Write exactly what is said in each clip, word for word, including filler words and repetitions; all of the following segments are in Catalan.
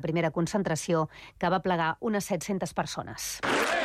primera concentració que va plegar unes set-centes persones.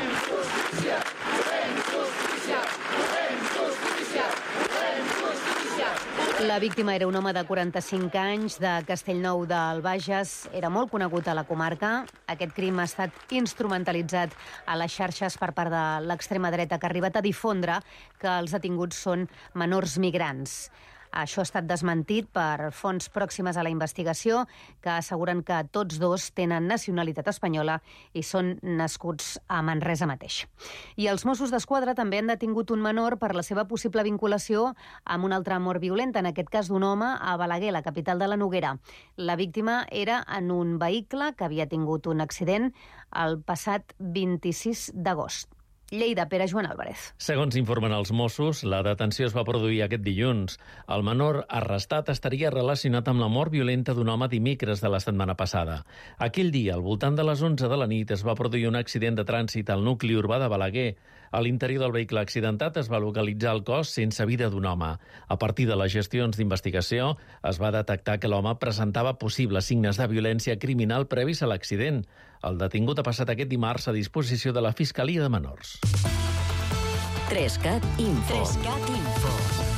La víctima era un home de quaranta-cinc anys de Castellnou del Bages. Era molt conegut a la comarca. Aquest crim ha estat instrumentalitzat a les xarxes per part de l'extrema dreta, que ha arribat a difondre que els detinguts són menors migrants. Això ha estat desmentit per fonts pròximes a la investigació que asseguren que tots dos tenen nacionalitat espanyola i són nascuts a Manresa mateix. I els Mossos d'Esquadra també han detingut un menor per la seva possible vinculació amb una altra mort violenta, en aquest cas d'un home a Balaguer, la capital de la Noguera. La víctima era en un vehicle que havia tingut un accident el passat vint-i-sis d'agost. Lleida, Pere Joan Álvarez. Segons informen els Mossos, la detenció es va produir aquest dilluns. El menor arrestat estaria relacionat amb la mort violenta d'un home dimecres de la setmana passada. Aquell dia, al voltant de les onze de la nit, es va produir un accident de trànsit al nucli urbà de Balaguer. A l'interior del vehicle accidentat es va localitzar el cos sense vida d'un home. A partir de les gestions d'investigació, es va detectar que l'home presentava possibles signes de violència criminal previs a l'accident. El detingut ha passat aquest dimarts a disposició de la Fiscalia de Menors. Trescat Info. Trescat Info.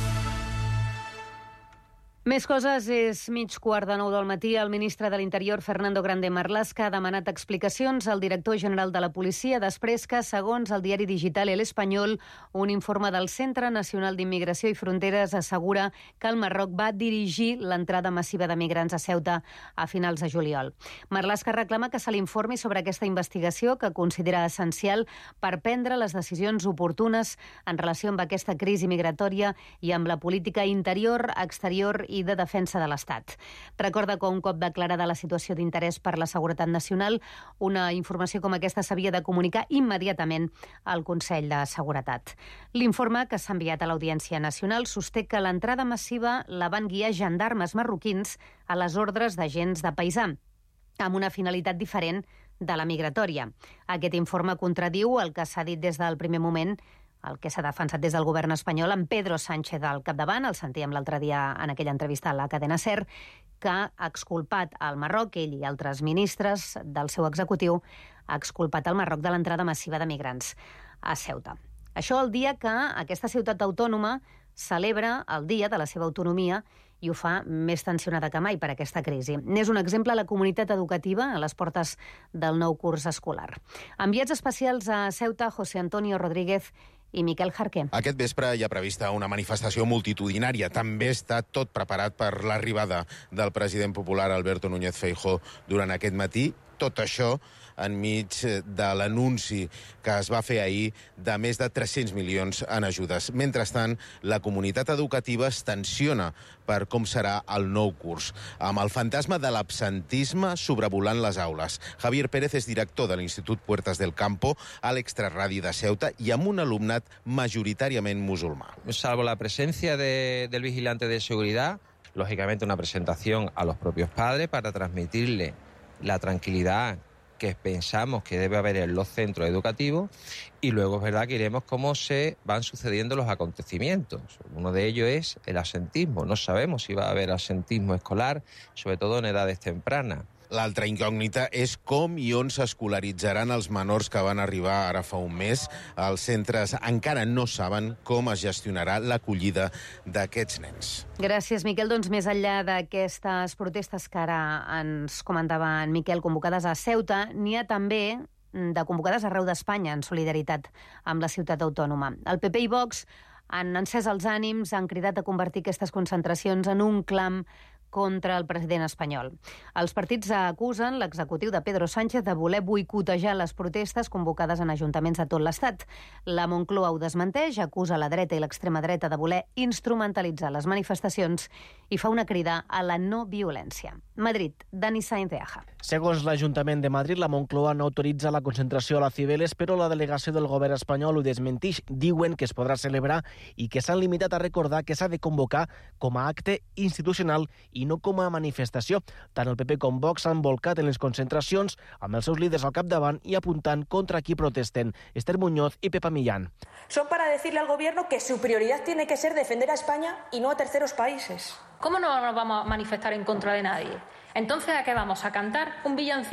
Més coses, és mig quart de nou del matí. El ministre de l'Interior, Fernando Grande Marlaska, ha demanat explicacions al director general de la policia després que, segons el diari digital El Espanyol, un informe del Centre Nacional d'Immigració i Fronteres assegura que el Marroc va dirigir l'entrada massiva de migrants a Ceuta a finals de juliol. Marlaska reclama que se l'informi sobre aquesta investigació, que considera essencial per prendre les decisions oportunes en relació amb aquesta crisi migratòria i amb la política interior, exterior i de defensa de l'Estat. Recorda que un cop declarada la situació d'interès per la seguretat nacional, una informació com aquesta s'havia de comunicar immediatament al Consell de Seguretat. L'informe, que s'ha enviat a l'Audiència Nacional, sosté que l'entrada massiva la van guiar gendarmes marroquins a les ordres d'agents de paisà, amb una finalitat diferent de la migratòria. Aquest informe contradiu el que s'ha dit des del primer moment, el que s'ha defensat des del govern espanyol, amb Pedro Sánchez al capdavant. El sentíem l'altre dia en aquella entrevista a la cadena SER, que ha exculpat al Marroc, ell i altres ministres del seu executiu, ha exculpat al Marroc de l'entrada massiva de migrants a Ceuta. Això el dia que aquesta ciutat autònoma celebra el dia de la seva autonomia i ho fa més tensionada que mai per aquesta crisi. N'és un exemple la comunitat educativa a les portes del nou curs escolar. Enviats especials a Ceuta, José Antonio Rodríguez i Miquel Jarqué. Aquest vespre hi ha prevista una manifestació multitudinària. També està tot preparat per l'arribada del president popular Alberto Núñez Feijóo durant aquest matí. Tot això enmig de l'anunci que es va fer ahir de més de tres-cents milions en ajudes. Mentrestant, la comunitat educativa es tensiona per com serà el nou curs, amb el fantasma de l'absentisme sobrevolant les aules. Javier Pérez és director de l'Institut Puertas del Campo, a l'Extraradi de Ceuta, i amb un alumnat majoritàriament musulmà. Salvo la presencia de, del vigilante de seguridad, lógicamente una presentación a los propios padres para transmitirle la tranquilidad que pensamos que debe haber en los centros educativos, y luego es verdad que iremos cómo se van sucediendo los acontecimientos. Uno de ellos es el absentismo. No sabemos si va a haber absentismo escolar, sobre todo en edades tempranas. L'altra incògnita és com i on s'escolaritzaran els menors que van arribar ara fa un mes. Els centres encara no saben com es gestionarà l'acollida d'aquests nens. Gràcies, Miquel. Doncs més enllà d'aquestes protestes que ara ens comentava en Miquel, convocades a Ceuta, n'hi ha també de convocades arreu d'Espanya en solidaritat amb la ciutat autònoma. El P P i Vox han encès els ànims, han cridat a convertir aquestes concentracions en un clam contra el president espanyol. Els partits acusen l'executiu de Pedro Sánchez de voler boicotejar les protestes convocades en ajuntaments de tot l'Estat. La Moncloa ho desmenteix, acusa la dreta i l'extrema dreta de voler instrumentalitzar les manifestacions i fa una crida a la no violència. Madrid, Dani Sainz de Aja. Segons l'Ajuntament de Madrid, la Moncloa no autoritza la concentració a la Cibeles, però la delegació del govern espanyol ho desmentix. Diuen que es podrà celebrar i que s'han limitat a recordar que s'ha de convocar com a acte institucional i no com a manifestació. Tant el P P com Vox s'han volcat en les concentracions amb els seus líders al capdavant i apuntant contra qui protesten. Esther Muñoz i Pepa Millán. Son para decirle al gobierno que su prioridad tiene que ser defender a España y no a terceros países. ¿Cómo no nos vamos a manifestar en contra de nadie? Entonces, ¿a qué vamos? ¿A cantar un villancico?